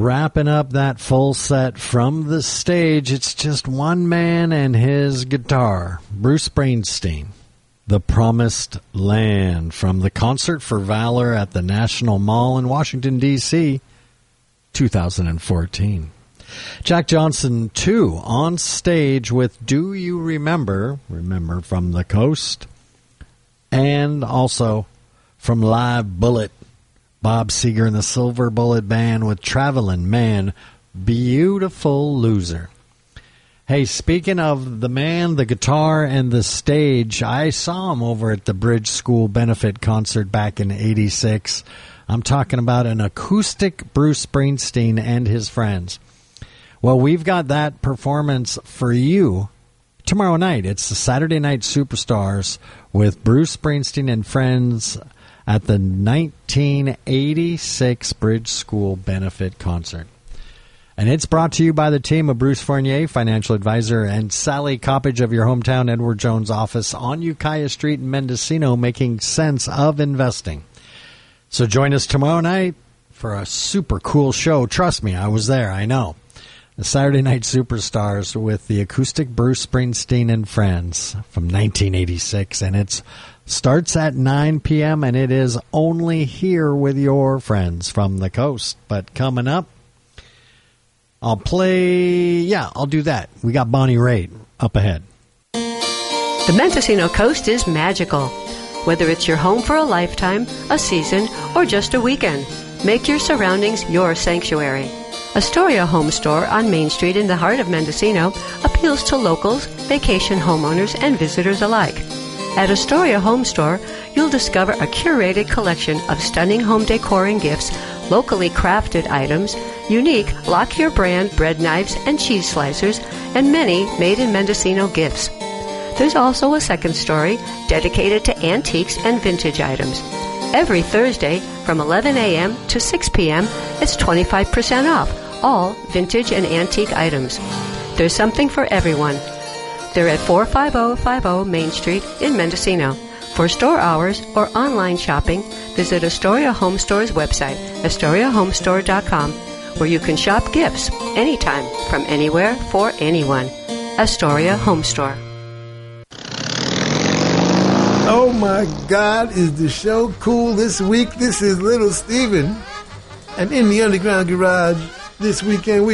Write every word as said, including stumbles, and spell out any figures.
Wrapping up that full set from the stage, it's just one man and his guitar, Bruce Springsteen. The Promised Land from the Concert for Valor at the National Mall in Washington, D C, two thousand fourteen. Jack Johnson, too, on stage with Do You Remember, Remember from the Coast, and also from Live Bullet, Bob Seger and the Silver Bullet Band with Travelin' Man, Beautiful Loser. Hey, speaking of the man, the guitar, and the stage, I saw him over at the Bridge School Benefit Concert back in eighty-six. I'm talking about an acoustic Bruce Springsteen and his friends. Well, we've got that performance for you tomorrow night. It's the Saturday Night Superstars with Bruce Springsteen and friends at the nineteen eighty-six Bridge School Benefit Concert. And it's brought to you by the team of Bruce Fournier, financial advisor, and Sally Coppage of your hometown Edward Jones office on Ukiah Street in Mendocino, making sense of investing. So join us tomorrow night for a super cool show. Trust me, I was there, I know. The Saturday Night Superstars with the acoustic Bruce Springsteen and friends from nineteen eighty-six. And it starts at nine p.m. and it is only here with your friends from the coast. But coming up, I'll play, yeah, I'll do that. We got Bonnie Raitt up ahead. The Mendocino coast is magical. Whether it's your home for a lifetime, a season, or just a weekend, make your surroundings your sanctuary. Astoria Home Store on Main Street in the heart of Mendocino appeals to locals, vacation homeowners, and visitors alike. At Astoria Home Store, you'll discover a curated collection of stunning home decor and gifts, locally crafted items, unique Lockyer brand bread knives and cheese slicers, and many made in Mendocino gifts. There's also a second story dedicated to antiques and vintage items. Every Thursday from eleven a.m. to six p.m., it's twenty-five percent off all vintage and antique items. There's something for everyone. They're at four five zero five zero Main Street in Mendocino. For store hours or online shopping, visit Astoria Home Store's website, astoria home store dot com, where you can shop gifts anytime, from anywhere, for anyone. Astoria Home Store. Oh my God, is the show cool this week? This is Little Steven. And in the Underground Garage this weekend, we